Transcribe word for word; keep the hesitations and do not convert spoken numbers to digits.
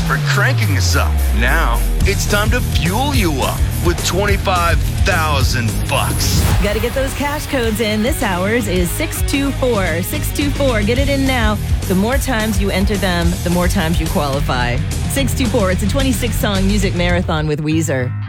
for cranking us up. Now, it's time to fuel you up with twenty-five thousand bucks. Got to get those cash codes in. This hour's is six two four. six two four. Get it in now. The more times you enter them, the more times you qualify. six two four. It's a twenty-six song music marathon with Weezer.